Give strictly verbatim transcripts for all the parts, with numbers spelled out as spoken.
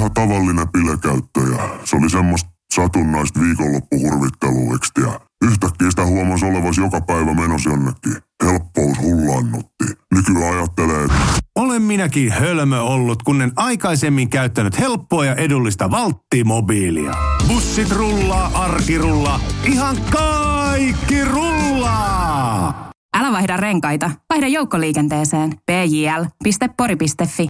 ihan tavallinen bilekäyttö ja se oli semmoista satunnaista viikonloppuhurvittelua, yhtäkkiä sitä huomasi olevas joka päivä menossa jonnekin. Helppous hullannutti. Nykyään ajattelee, että olen minäkin hölmö ollut, kun en aikaisemmin käyttänyt helppoa ja edullista Valtti-mobiilia. Bussit rullaa, arki rullaa, ihan kaikki rullaa! Älä vaihda renkaita, vaihda joukkoliikenteeseen. p j l piste pori piste f i.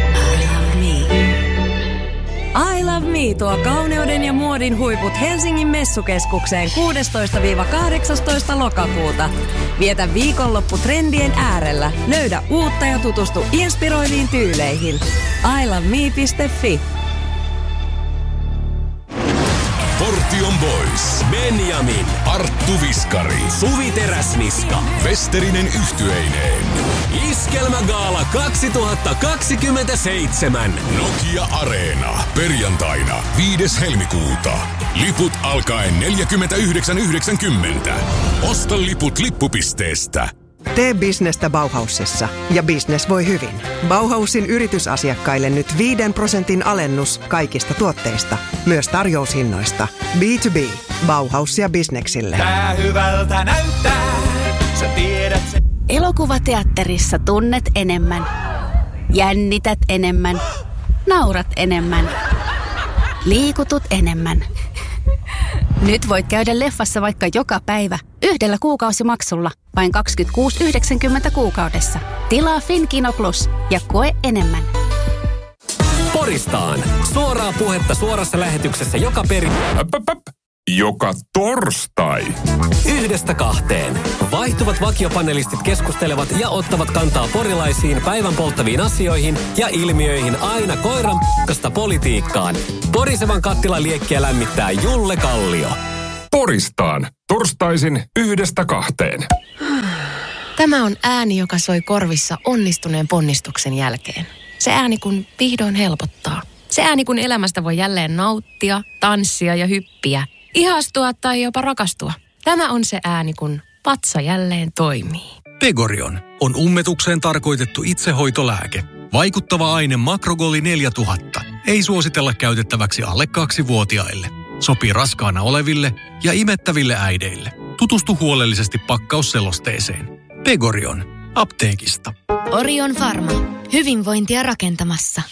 I Love Me tuo kauneuden ja muodin huiput Helsingin messukeskukseen kuudestoista kahdeksastoista lokakuuta. Vietä viikonloppu trendien äärellä. Löydä uutta ja tutustu inspiroiviin tyyleihin. i love me piste f i. Portion Boys, Benjamin, Arttu Viskari, Suvi Teräsniska, Westerinen yhtyeineen. Iskelmägaala kaksituhattakaksikymmentäseitsemän. Nokia Areena. Perjantaina viides helmikuuta. Liput alkaen neljäkymmentäyhdeksän yhdeksänkymmentä. Osta liput lippupisteestä. Tee bisnestä Bauhausissa ja bisnes voi hyvin. Bauhausin yritysasiakkaille nyt viiden prosentin alennus kaikista tuotteista, myös tarjoushinnoista. B to B. Bauhaus ja bisneksille. Tää hyvältä näyttää, sä tiedät sen. Elokuvateatterissa tunnet enemmän, jännität enemmän, naurat enemmän, liikutut enemmän. Nyt voit käydä leffassa vaikka joka päivä yhdellä kuukausimaksulla vain kaksikymmentäkuusi yhdeksänkymmentä kuukaudessa. Tilaa Finkino Plus ja koe enemmän. Poristaan. Suoraa puhetta suorassa lähetyksessä joka peri... Joka torstai. Yhdestä kahteen. Vaihtuvat vakiopanelistit keskustelevat ja ottavat kantaa porilaisiin päivän polttaviin asioihin ja ilmiöihin aina koiran p***sta politiikkaan. Porisevan kattilan liekkiä lämmittää Julle Kallio. Poristaan. Torstaisin yhdestä kahteen. Tämä on ääni, joka soi korvissa onnistuneen ponnistuksen jälkeen. Se ääni, kun vihdoin helpottaa. Se ääni, kun elämästä voi jälleen nauttia, tanssia ja hyppiä. Ihastua tai jopa rakastua. Tämä on se ääni, kun vatsa jälleen toimii. Pegorion on ummetukseen tarkoitettu itsehoitolääke. Vaikuttava aine Makrogoli neljätuhatta. Ei suositella käytettäväksi alle kaksivuotiaille. Sopii raskaana oleville ja imettäville äideille. Tutustu huolellisesti pakkausselosteeseen. Pegorion. Apteekista. Orion Pharma. Hyvinvointia rakentamassa.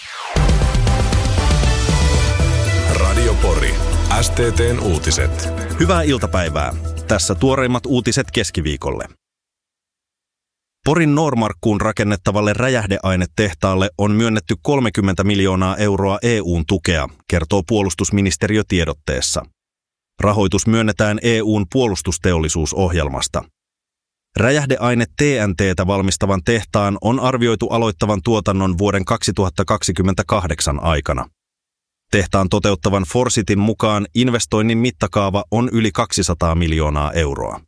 Radio Pori. S T T:n uutiset. Hyvää iltapäivää. Tässä tuoreimmat uutiset keskiviikolle. Porin Noormarkkuun rakennettavalle räjähdeainetehtaalle on myönnetty kolmekymmentä miljoonaa euroa E U:n tukea, kertoo puolustusministeriö tiedotteessa. Rahoitus myönnetään E U:n puolustusteollisuusohjelmasta. Räjähdeaine T N T:tä valmistavan tehtaan on arvioitu aloittavan tuotannon vuoden kaksituhattakaksikymmentäkahdeksan aikana. Tehtaan toteuttavan Forsitin mukaan investoinnin mittakaava on yli kaksisataa miljoonaa euroa.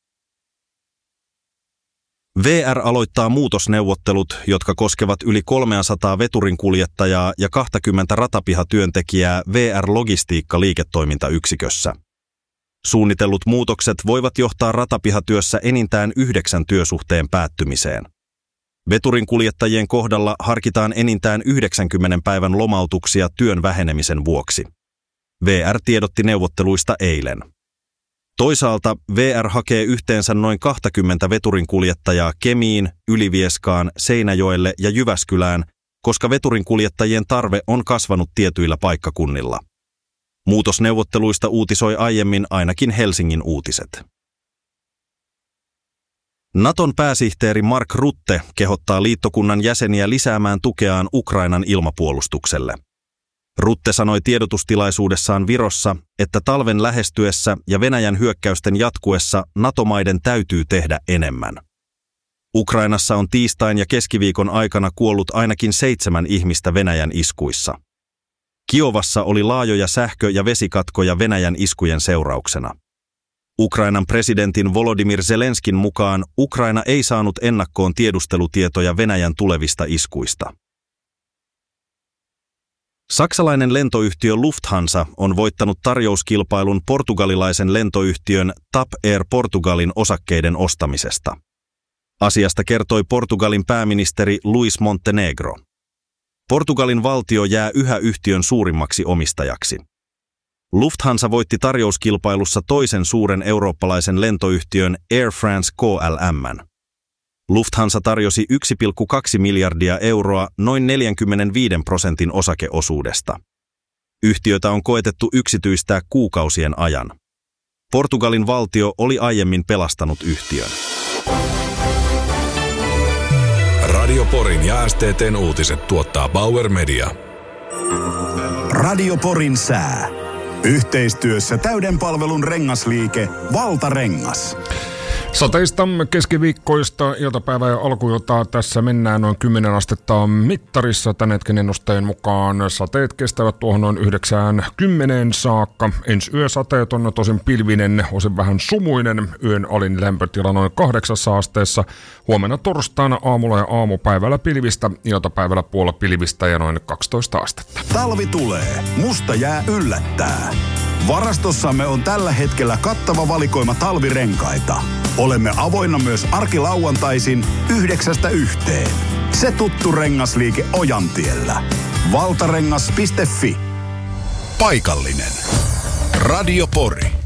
V R aloittaa muutosneuvottelut, jotka koskevat yli kolmesataa veturinkuljettajaa ja kaksikymmentä ratapihatyöntekijää V R-logistiikka-liiketoimintayksikössä. Suunnitellut muutokset voivat johtaa ratapihatyössä enintään yhdeksän työsuhteen päättymiseen. Veturinkuljettajien kohdalla harkitaan enintään yhdeksänkymmenen päivän lomautuksia työn vähenemisen vuoksi. V R tiedotti neuvotteluista eilen. Toisaalta V R hakee yhteensä noin kaksikymmentä veturinkuljettajaa Kemiin, Ylivieskaan, Seinäjoelle ja Jyväskylään, koska veturinkuljettajien tarve on kasvanut tietyillä paikkakunnilla. Muutosneuvotteluista uutisoi aiemmin ainakin Helsingin Uutiset. Naton pääsihteeri Mark Rutte kehottaa liittokunnan jäseniä lisäämään tukeaan Ukrainan ilmapuolustukselle. Rutte sanoi tiedotustilaisuudessaan Virossa, että talven lähestyessä ja Venäjän hyökkäysten jatkuessa NATO-maiden täytyy tehdä enemmän. Ukrainassa on tiistain ja keskiviikon aikana kuollut ainakin seitsemän ihmistä Venäjän iskuissa. Kiovassa oli laajoja sähkö- ja vesikatkoja Venäjän iskujen seurauksena. Ukrainan presidentin Volodymyr Zelenskin mukaan Ukraina ei saanut ennakkoon tiedustelutietoja Venäjän tulevista iskuista. Saksalainen lentoyhtiö Lufthansa on voittanut tarjouskilpailun portugalilaisen lentoyhtiön TAP Air Portugalin osakkeiden ostamisesta. Asiasta kertoi Portugalin pääministeri Luis Montenegro. Portugalin valtio jää yhä yhtiön suurimmaksi omistajaksi. Lufthansa voitti tarjouskilpailussa toisen suuren eurooppalaisen lentoyhtiön Air France K L M:n. Lufthansa tarjosi yksi pilkku kaksi miljardia euroa noin neljäkymmentäviisi prosentin osakeosuudesta. Yhtiötä on koetettu yksityistää kuukausien ajan. Portugalin valtio oli aiemmin pelastanut yhtiön. Radio Porin ja S T T:n uutiset tuottaa Bauer Media. Radio Porin sää. Yhteistyössä täyden palvelun rengasliike Valtarengas. Sateista keskiviikkoista iltapäivä ja alkuiltaa tässä mennään noin kymmenen astetta mittarissa. Tän hetken ennusteen mukaan sateet kestävät tuohon noin yhdeksään kymmeneen saakka. Ensi yö sateet on tosin pilvinen, osin vähän sumuinen. Yön alin lämpötila noin kahdeksassa asteessa. Huomenna torstaina aamulla ja aamupäivällä pilvistä, iltapäivällä puolella pilvistä ja noin kaksitoista astetta. Talvi tulee, musta jää yllättää. Varastossamme on tällä hetkellä kattava valikoima talvirenkaita. Olemme avoinna myös arkilauantaisin yhdeksästä yhteen. Se tuttu rengasliike Ojantiellä. valtarengas piste fi. Paikallinen. Radio Pori.